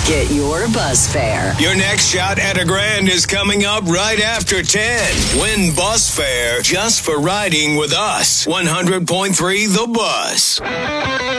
Get your bus fare. Your next shot at $1,000 is coming up right after 10. Win bus fare just for riding with us. 100.3 The Bus.